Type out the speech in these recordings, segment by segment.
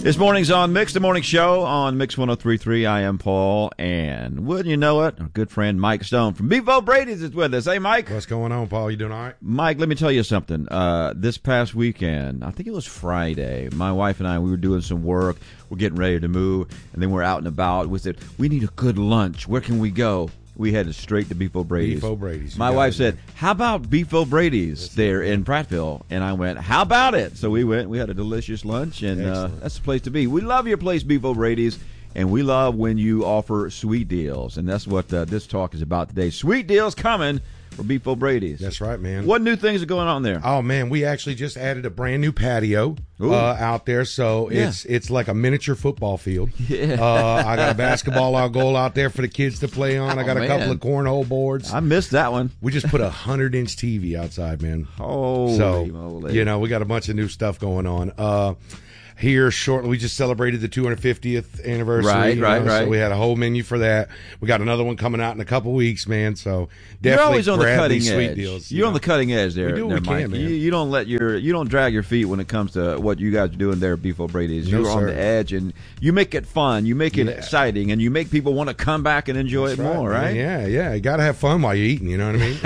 This morning's on Mix, the morning show on Mix 103.3. I am Paul, and wouldn't you know it, our good friend Mike Stone from Beef O'Brady's is with us. Hey, Mike. What's going on, Paul? You doing all right? Mike, let me tell you something. This past weekend, I think it was Friday, my wife and I, we were doing some work. We're getting ready to move, and then we're out and about. We said, we need a good lunch. Where can we go? We headed straight to Beef O'Brady's. Beef O'Brady's. My wife said, how about Beef O'Brady's there in Prattville? And I went, how about it? So we went. We had a delicious lunch, and that's the place to be. We love your place, Beef O'Brady's, and we love when you offer sweet deals. And that's what this talk is about today. Sweet deals coming for Beef O'Brady's. That's right, man. What new things are going on there? Oh, man, we actually just added a brand new patio out there. So it's like a miniature football field. Yeah. I got a basketball goal out there for the kids to play on. I got a couple of cornhole boards. I missed that one. We just put a 100-inch TV outside, man. Holy moly. You know, we got a bunch of new stuff going on. Here shortly, we just celebrated the 250th anniversary. Right. So we had a whole menu for that. We got another one coming out in a couple weeks, man. So definitely you're always on the cutting sweet edge. Deals. You're on the cutting edge there. We do what we can, man. You don't drag your feet when it comes to what you guys are doing there at Beef O'Brady's. No, you're on the edge, and you make it fun. You make it exciting, and you make people want to come back and enjoy it more, right? Yeah. You got to have fun while you're eating. You know what I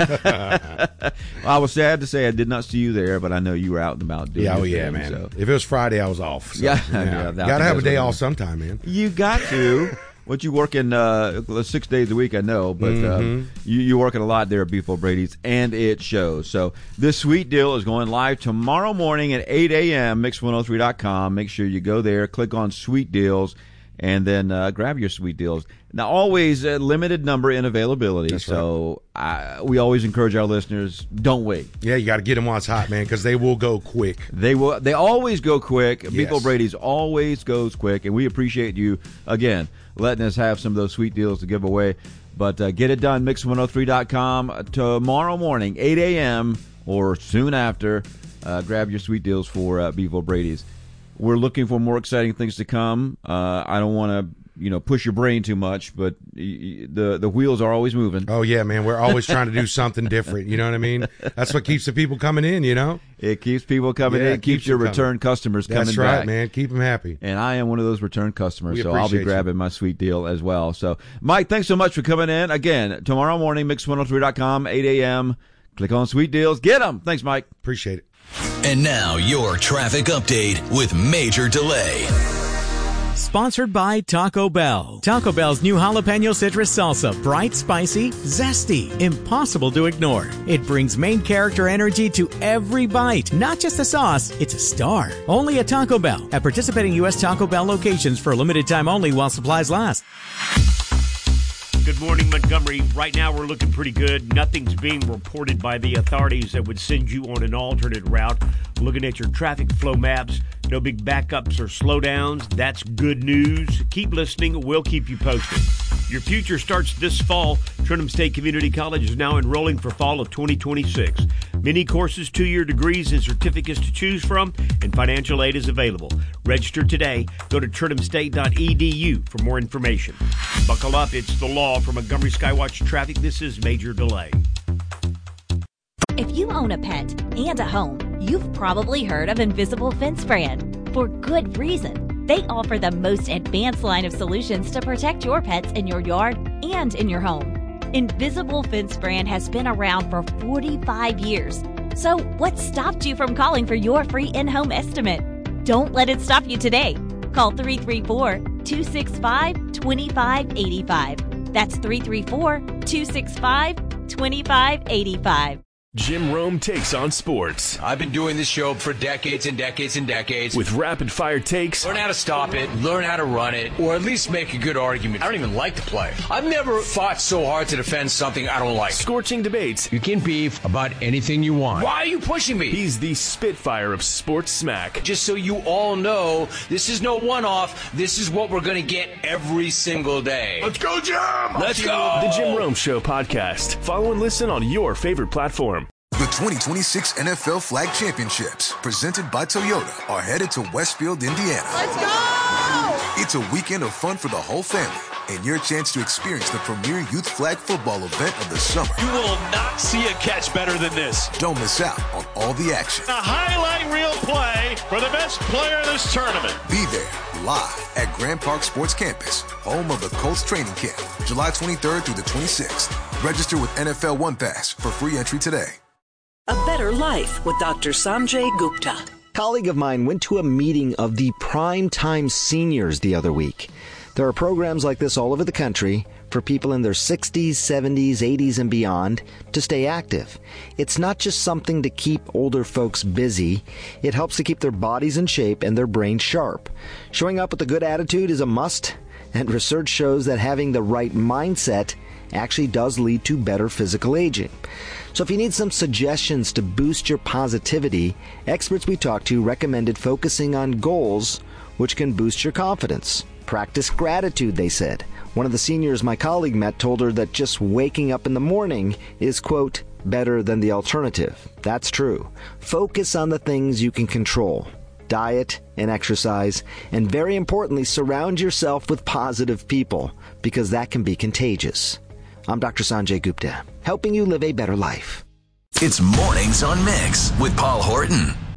mean? I was sad to say I did not see you there, but I know you were out and about doing thing, man. So. If it was Friday, I was off. So, got to have a day off sometime, man. You got to. What you working 6 days a week, I know, but you're working a lot there at Beef O'Brady's, and it shows. So this sweet deal is going live tomorrow morning at 8 a.m., mix103.com. Make sure you go there, click on sweet deals, and then grab your sweet deals. Now, always a limited number in availability, That's so we always encourage our listeners, don't wait. Yeah, you got to get them while it's hot, man, because they will go quick. They always go quick. Yes. Beef O'Brady's always goes quick, and we appreciate you, again, letting us have some of those sweet deals to give away. But get it done, mix103.com tomorrow morning, 8 a.m. or soon after. Grab your sweet deals for Beef O'Brady's. We're looking for more exciting things to come. I don't want to push your brain too much, but the wheels are always moving. Oh, yeah, man. We're always trying to do something different. You know what I mean? That's what keeps the people coming in, you know? It keeps people coming in. It keeps your return customers coming back. That's right, man. Keep them happy. And I am one of those return customers, so I'll be grabbing my sweet deal as well. So, Mike, thanks so much for coming in. Again, tomorrow morning, mix103.com, 8 a.m. Click on sweet deals. Get them. Thanks, Mike. Appreciate it. And now your traffic update with Major Delay. Sponsored by Taco Bell. Taco Bell's new jalapeno citrus salsa. Bright, spicy, zesty. Impossible to ignore. It brings main character energy to every bite. Not just a sauce, it's a star. Only at Taco Bell. At participating U.S. Taco Bell locations for a limited time only while supplies last. Good morning, Montgomery. Right now we're looking pretty good. Nothing's being reported by the authorities that would send you on an alternate route. Looking at your traffic flow maps, no big backups or slowdowns. That's good news. Keep listening. We'll keep you posted. Your future starts this fall. Trenton State Community College is now enrolling for fall of 2026. Many courses, 2-year degrees, and certificates to choose from, and financial aid is available. Register today. Go to TrentonState.edu for more information. Buckle up. It's the law. From Montgomery Skywatch Traffic, this is Major Delay. If you own a pet and a home, you've probably heard of Invisible Fence Brand. For good reason. They offer the most advanced line of solutions to protect your pets in your yard and in your home. Invisible Fence Brand has been around for 45 years. So what stopped you from calling for your free in-home estimate? Don't let it stop you today. Call 334-265-2585. That's 334-265-2585. Jim Rome takes on sports. I've been doing this show for decades and decades and decades. With rapid-fire takes. Learn how to stop it, learn how to run it, or at least make a good argument. I don't even like to play. I've never fought so hard to defend something I don't like. Scorching debates. You can beef about anything you want. Why are you pushing me? He's the Spitfire of sports smack. Just so you all know, this is no one-off. This is what we're going to get every single day. Let's go, Jim! Let's go! The Jim Rome Show podcast. Follow and listen on your favorite platform. The 2026 NFL Flag Championships, presented by Toyota, are headed to Westfield, Indiana. Let's go! It's a weekend of fun for the whole family, and your chance to experience the premier youth flag football event of the summer. You will not see a catch better than this. Don't miss out on all the action. A highlight reel play for the best player in this tournament. Be there live at Grand Park Sports Campus, home of the Colts training camp, July 23rd through the 26th. Register with NFL One Pass for free entry today. A better life with Dr. Sanjay Gupta. A colleague of mine went to a meeting of the Primetime Seniors the other week. There are programs like this all over the country for people in their 60s, 70s, 80s, and beyond to stay active. It's not just something to keep older folks busy. It helps to keep their bodies in shape and their brains sharp. Showing up with a good attitude is a must, and research shows that having the right mindset actually does lead to better physical aging. So if you need some suggestions to boost your positivity, experts we talked to recommended focusing on goals which can boost your confidence. Practice gratitude, they said. One of the seniors my colleague met told her that just waking up in the morning is, quote, better than the alternative. That's true. Focus on the things you can control. Diet and exercise, and very importantly, surround yourself with positive people, because that can be contagious. I'm Dr. Sanjay Gupta, helping you live a better life. It's Mornings on Mix with Paul Horton.